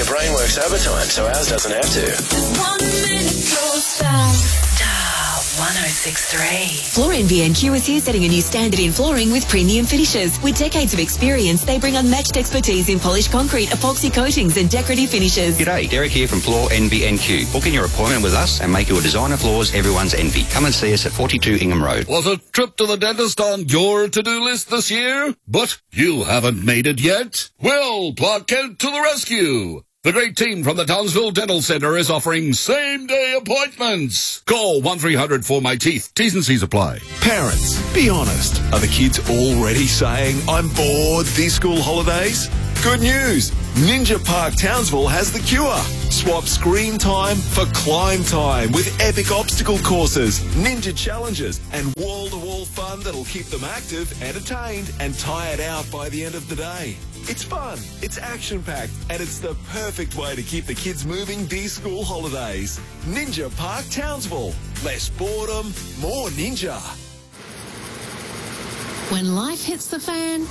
Your brain works overtime, so ours doesn't have to. 1 minute goes fast. Star 106.3. Floor NVNQ is here setting a new standard in flooring with premium finishes. With decades of experience, they bring unmatched expertise in polished concrete, epoxy coatings and decorative finishes. G'day, Derek here from Floor NVNQ. Book in your appointment with us and make your designer floors everyone's envy. Come and see us at 42 Ingham Road. Was a trip to the dentist on your to-do list this year? But you haven't made it yet? Well, Clark Kent to the rescue. The great team from the Townsville Dental Centre is offering same-day appointments. Call 1300-4MY-TEETH. T's and C's apply. Parents, be honest. Are the kids already saying, I'm bored these school holidays? Good news. Ninja Park Townsville has the cure. Swap screen time for climb time with epic obstacle courses, ninja challenges, and wall-to-wall fun that'll keep them active, entertained, and tired out by the end of the day. It's fun, it's action-packed, and it's the perfect way to keep the kids moving these school holidays. Ninja Park Townsville. Less boredom, more ninja. When life hits the fan,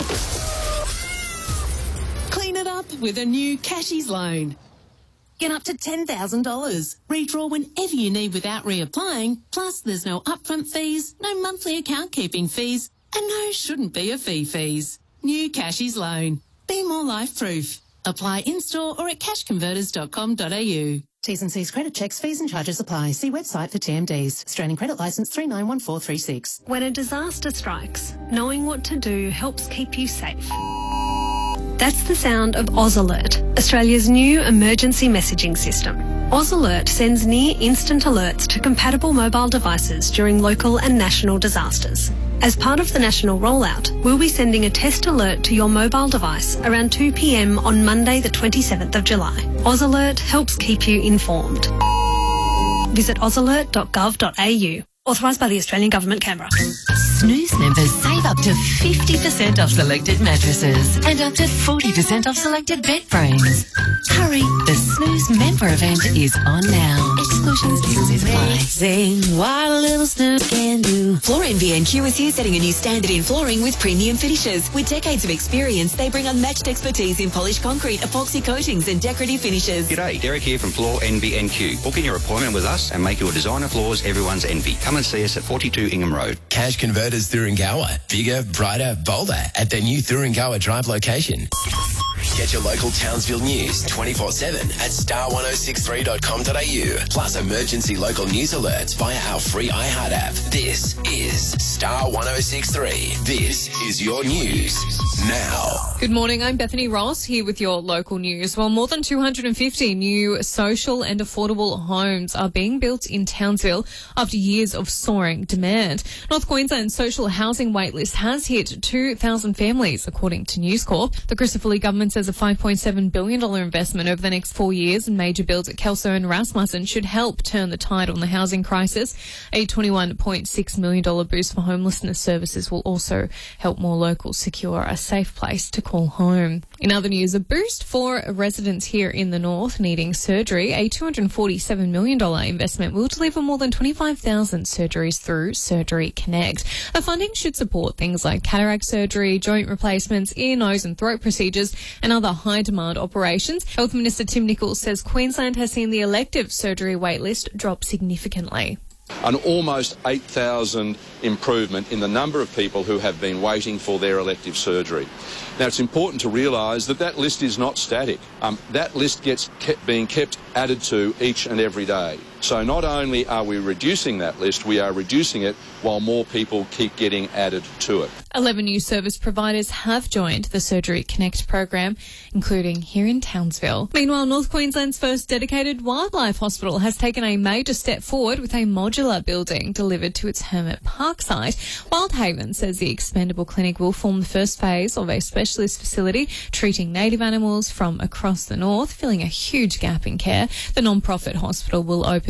clean it up with a new Cashies loan. Get up to $10,000. Redraw whenever you need without reapplying. Plus, there's no upfront fees, no monthly account keeping fees, and no shouldn't be a fee fees. New Cashies loan. Be more life-proof. Apply in-store or at cashconverters.com.au. T's and C's credit checks, fees and charges apply. See website for TMDs. Australian Credit Licence 391436. When a disaster strikes, knowing what to do helps keep you safe. That's the sound of Oz Alert, Australia's new emergency messaging system. Oz Alert sends near instant alerts to compatible mobile devices during local and national disasters. As part of the national rollout, we'll be sending a test alert to your mobile device around 2 p.m. on Monday the 27th of July. Oz Alert helps keep you informed. Visit ozalert.gov.au. Authorised by the Australian Government, Canberra. Snooze members save up to 50% off selected mattresses and up to 40% off selected bed frames. Hurry, the Snooze member event is on now. Exclusions apply. Amazing what a little snooze can do. Floor NVNQ is here setting a new standard in flooring with premium finishes. With decades of experience, they bring unmatched expertise in polished concrete, epoxy coatings and decorative finishes. G'day, Derek here from Floor NVNQ. Book in your appointment with us and make your designer floors everyone's envy. Come and see us at 42 Ingham Road. Cash Converters Thuringowa. Bigger, brighter, bolder at their new Thuringowa Drive location. Get your local Townsville news 24/7 at star1063.com.au. Plus emergency local news alerts via our free iHeart app. This is Star 1063. This is your news now. Good morning, I'm Bethany Ross here with your local news. Well, more than 250 new social and affordable homes are being built in Townsville after years of soaring demand. North Queensland's social housing waitlist has hit 2,000 families, according to News Corp. The Christopher government says a $5.7 billion investment over the next 4 years in major builds at Kelso and Rasmussen should help turn the tide on the housing crisis. A $21.6 million boost for homelessness services will also help more locals secure a safe place to call home. In other news, a boost for residents here in the north needing surgery. A $247 million investment will deliver more than 25,000 surgeries through Surgery Connect. The funding should support things like cataract surgery, joint replacements, ear, nose and throat procedures and other high-demand operations. Health Minister Tim Nicholls says Queensland has seen the elective surgery waitlist drop significantly. An almost 8,000 improvement in the number of people who have been waiting for their elective surgery. Now, it's important to realise that that list is not static. That list being kept added to each and every day. So not only are we reducing that list, we are reducing it while more people keep getting added to it. 11 new service providers have joined the Surgery Connect program, including here in Townsville. Meanwhile, North Queensland's first dedicated wildlife hospital has taken a major step forward with a modular building delivered to its Hermit Park site. Wildhaven says the expandable clinic will form the first phase of a specialist facility treating native animals from across the north, filling a huge gap in care. The non-profit hospital will open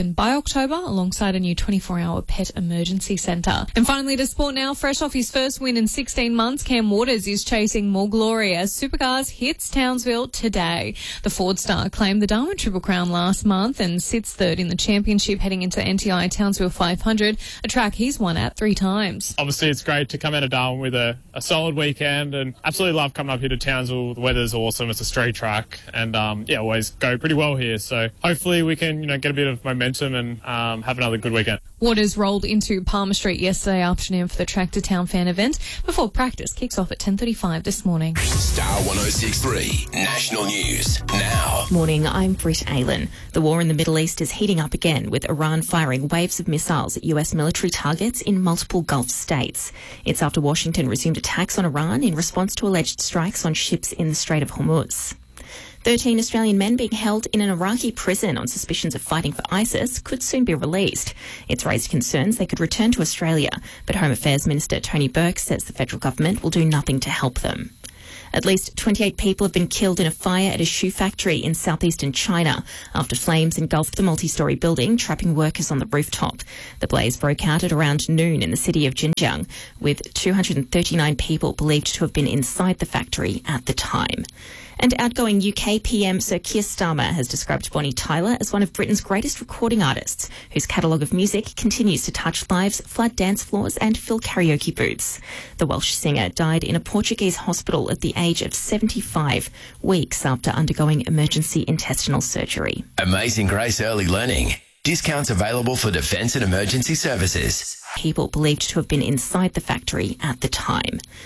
open by October alongside a new 24-hour pet emergency centre. And finally to sport now, fresh off his first win in 16 months, Cam Waters is chasing more glory as Supercars hits Townsville today. The Ford star claimed the Darwin Triple Crown last month and sits third in the championship heading into NTI Townsville 500, a track he's won at 3 times. Obviously it's great to come out of Darwin with a solid weekend, and absolutely love coming up here to Townsville. The weather's awesome, it's a straight track, and always go pretty well here. So hopefully we can get a bit of momentum and have another good weekend. Waters rolled into Palmer Street yesterday afternoon for the Track to Town fan event before practice kicks off at 10:35 this morning. Star 106.3 National News now. Morning, I'm Britt Aylan. The war in the Middle East is heating up again, with Iran firing waves of missiles at US military targets in multiple Gulf states. It's after Washington resumed attacks on Iran in response to alleged strikes on ships in the Strait of Hormuz. 13 Australian men being held in an Iraqi prison on suspicions of fighting for ISIS could soon be released. It's raised concerns they could return to Australia, but Home Affairs Minister Tony Burke says the federal government will do nothing to help them. At least 28 people have been killed in a fire at a shoe factory in southeastern China after flames engulfed the multi-storey building, trapping workers on the rooftop. The blaze broke out at around noon in the city of Xinjiang, with 239 people believed to have been inside the factory at the time. And outgoing UK PM Sir Keir Starmer has described Bonnie Tyler as one of Britain's greatest recording artists, whose catalogue of music continues to touch lives, flood dance floors and fill karaoke booths. The Welsh singer died in a Portuguese hospital at the age of 75, weeks after undergoing emergency intestinal surgery. Amazing Grace Early Learning. Discounts available for defence and emergency services. People believed to have been inside the factory at the time.